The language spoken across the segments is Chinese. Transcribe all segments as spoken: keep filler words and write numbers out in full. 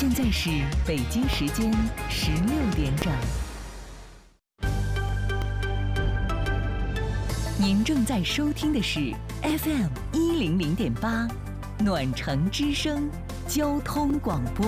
现在是北京时间十六点整。您正在收听的是 F M 一零零点八暖城之声交通广播。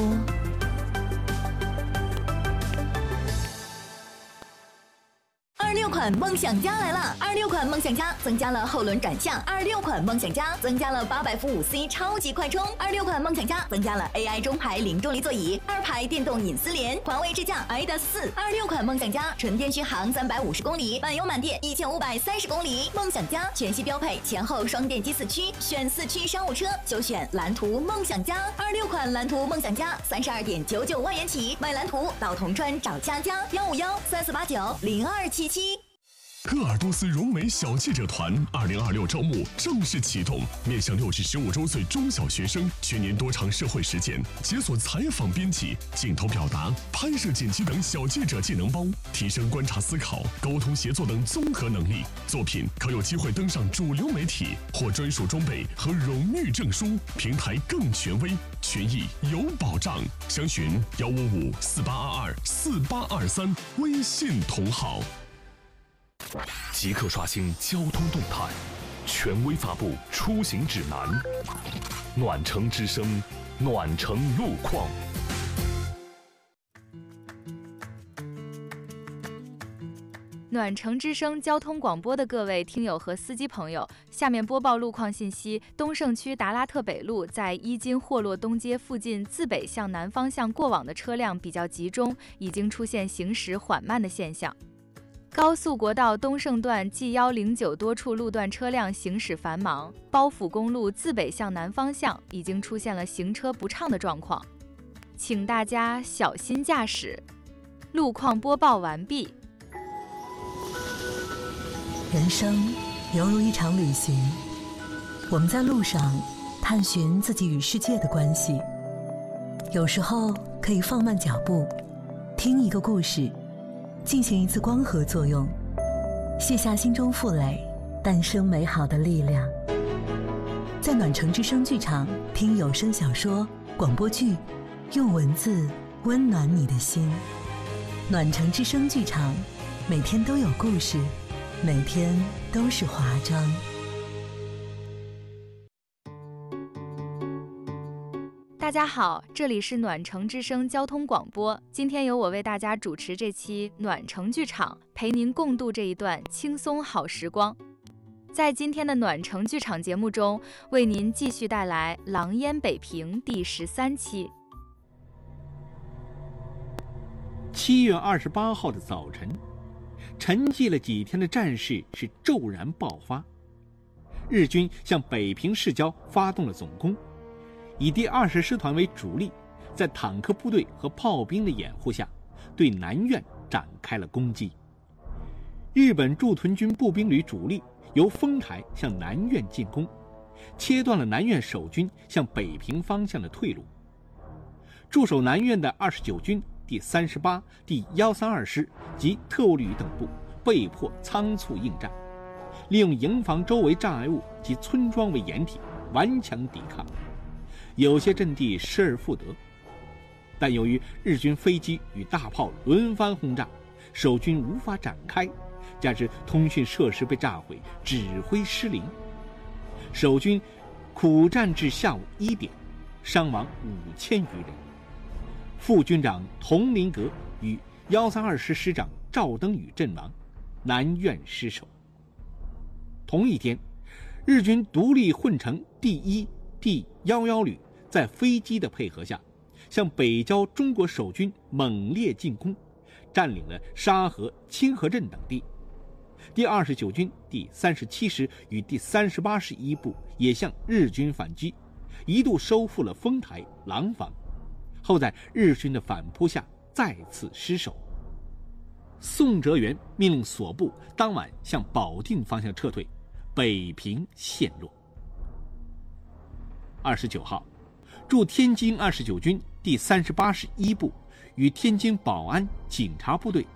二六款梦想家来了！二六款梦想家增加了后轮转向，二六款梦想家增加了八百伏五 C 超级快充，二六款梦想家增加了 A I 中排零重力座椅，二排电动隐私联，环卫智驾 I D A S 四。二六款梦想家纯电续航三百五十公里，满油满电一千五百三十公里。梦想家全系标配前后双电机四驱，选四驱商务车就选蓝图梦想家。二六款蓝图梦想家三十二点九九万元起，买蓝图到铜川找佳佳幺五幺三四八九零二七七。 鄂尔多斯融美小记者团二零二六招募正式启动，面向六至十五周岁中小学生，全年多场社会实践，解锁采访编辑、镜头表达、拍摄剪辑等小记者技能包，提升观察思考、沟通协作等综合能力。作品可有机会登上主流媒体，获专属装备和荣誉证书，平台更权威，权益有保障。详询幺五五四八二二四八二三，微信同号。即刻刷新交通动态，权威发布出行指南。暖城之声，暖城路况。 暖城之声交通广播的各位听友和司机朋友，下面播报路况信息。东胜区达拉特北路在伊金霍洛东街附近自北向南方向过往的车辆比较集中，已经出现行驶缓慢的现象。高速国道东胜段 G 一零九多处路段车辆行驶繁忙，包府公路自北向南方向已经出现了行车不畅的状况，请大家小心驾驶。路况播报完毕。 人生犹如一场旅行，我们在路上探寻自己与世界的关系，有时候可以放慢脚步，听一个故事，进行一次光合作用，卸下心中负累，诞生美好的力量。在暖城之声剧场听有声小说、广播剧，用文字温暖你的心。暖城之声剧场，每天都有故事，每天都是华章。 大家好，这里是暖城之声交通广播，今天由我为大家主持这期暖城剧场，陪您共度这一段轻松好时光。在今天的暖城剧场节目中，为您继续带来《狼烟北平》第十三期。 七月二十八号的早晨，沉寂了几天的战事是骤然爆发，日军向北平市郊发动了总攻。以第二十师团为主力，在坦克部队和炮兵的掩护下，对南苑展开了攻击。日本驻屯军步兵旅主力由丰台向南苑进攻，切断了南苑守军向北平方向的退路。驻守南苑的二十九军第三十八、第一三二师及特务旅等部被迫仓促应战，利用营房周围障碍物及村庄为掩体，顽强抵抗。有些阵地失而复得，但由于日军飞机与大炮轮番轰炸，守军无法展开，加之通讯设施被炸毁，指挥失灵，守军苦战至下午一点，伤亡五千余人。副军长佟麟阁与一三二师师长赵登禹阵亡，南苑失守。同一天，日军独立混成第一、第一一旅在飞机的配合下，向北郊中国守军猛烈进攻，占领了沙河、清河镇等地。第二十九军第三十七师与第三十八师一部也向日军反击，一度收复了丰台、廊坊，后在日军的反扑下再次失守。宋哲元命令所部当晚向保定方向撤退，北平陷落。二十九号，驻天津二十九军第三十八师一部与天津保安警察部队